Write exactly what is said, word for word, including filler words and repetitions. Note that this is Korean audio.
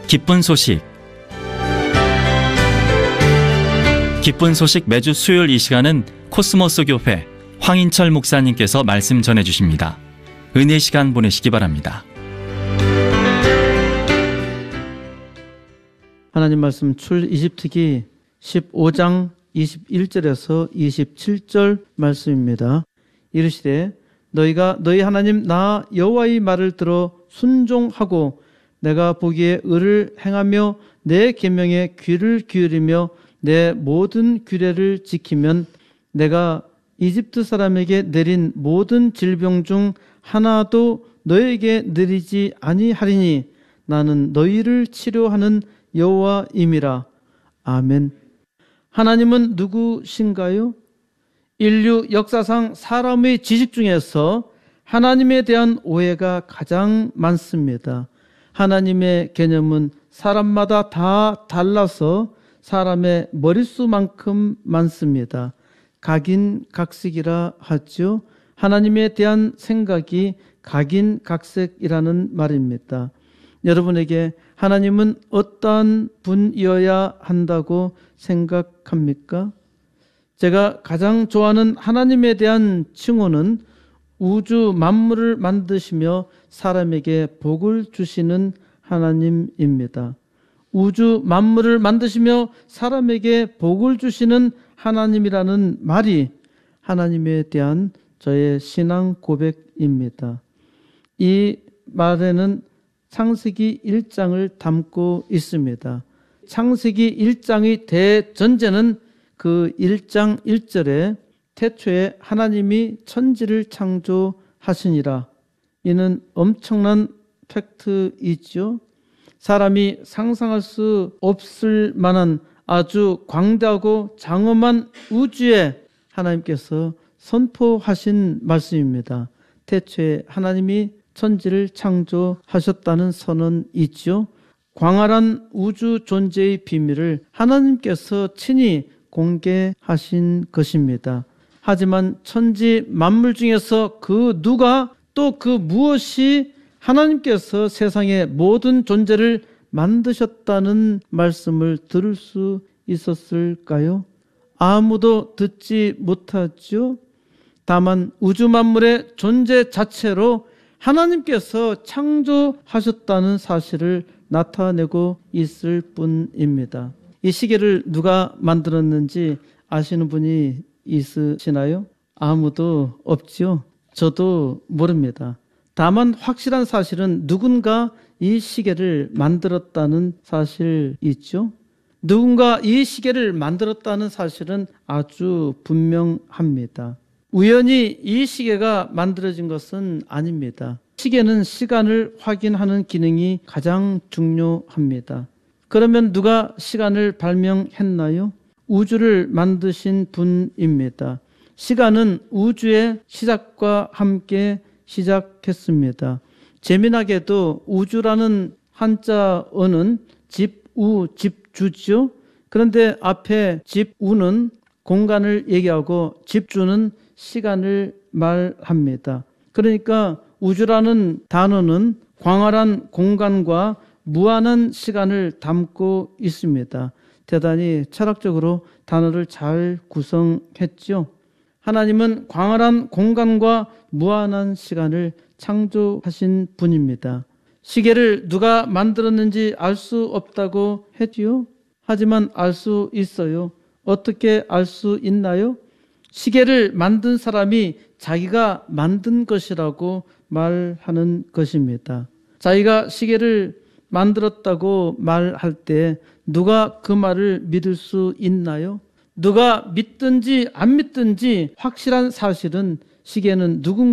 기쁜 소식. 기쁜 소식 매주 수요일 이 시간은 코스모스 교회 황인철 목사님께서 말씀 전해주십니다. 은혜 시간 보내시기 바랍니다. 하나님 말씀 출이집트기 십오 장 이십일 절에서 이십칠 절 말씀입니다. 이르시되 너희가 너희 하나님 나 여호와의 말을 들어 순종하고 내가 보기에 의를 행하며 내 계명에 귀를 기울이며 내 모든 규례를 지키면 내가 이집트 사람에게 내린 모든 질병 중 하나도 너에게 내리지 아니하리니 나는 너희를 치료하는 여호와임이라. 아멘. 하나님은 누구신가요? 인류 역사상 사람의 지식 중에서 하나님에 대한 오해가 가장 많습니다. 하나님의 개념은 사람마다 다 달라서 사람의 머릿수만큼 많습니다. 각인각색이라 하죠. 하나님에 대한 생각이 각인각색이라는 말입니다. 여러분에게 하나님은 어떠한 분이어야 한다고 생각합니까? 제가 가장 좋아하는 하나님에 대한 칭호는 우주 만물을 만드시며 사람에게 복을 주시는 하나님입니다. 우주 만물을 만드시며 사람에게 복을 주시는 하나님이라는 말이 하나님에 대한 저의 신앙 고백입니다. 이 말에는 창세기 일 장을 담고 있습니다. 창세기 일 장의 대전제는 그 일 장 일 절에 태초에 하나님이 천지를 창조하시니라. 이는 엄청난 팩트이죠. 사람이 상상할 수 없을 만한 아주 광대하고 장엄한 우주에 하나님께서 선포하신 말씀입니다. 태초에 하나님이 천지를 창조하셨다는 선언이죠. 광활한 우주 존재의 비밀을 하나님께서 친히 공개하신 것입니다. 하지만 천지 만물 중에서 그 누가 또 그 무엇이 하나님께서 세상의 모든 존재를 만드셨다는 말씀을 들을 수 있었을까요? 아무도 듣지 못하죠. 다만 우주 만물의 존재 자체로 하나님께서 창조하셨다는 사실을 나타내고 있을 뿐입니다. 이 시계를 누가 만들었는지 아시는 분이 있으시나요? 아무도 없지요. 저도 모릅니다. 다만 확실한 사실은 누군가 이 시계를 만들었다는 사실이죠. 누군가 이 시계를 만들었다는 사실은 아주 분명합니다. 우연히 이 시계가 만들어진 것은 아닙니다. 시계는 시간을 확인하는 기능이 가장 중요합니다. 그러면 누가 시간을 발명했나요? 우주를 만드신 분입니다. 시간은 우주의 시작과 함께 시작했습니다. 재미나게도 우주라는 한자어는 집우, 집주죠. 그런데 앞에 집우는 공간을 얘기하고 집주는 시간을 말합니다. 그러니까 우주라는 단어는 광활한 공간과 무한한 시간을 담고 있습니다. 대단히 철학적으로 단어를 잘 구성했죠. 하나님은 광활한 공간과 무한한 시간을 창조하신 분입니다. 시계를 누가 만들었는지 알 수 없다고 했지요. 하지만 알 수 있어요. 어떻게 알 수 있나요? 시계를 만든 사람이 자기가 만든 것이라고 말하는 것입니다. 자기가 시계를 만들었다고 말할 때 누가 그 말을 믿을 수 있나요? 누가 믿든지 안 믿든지 확실한 사실은 시계는 누군가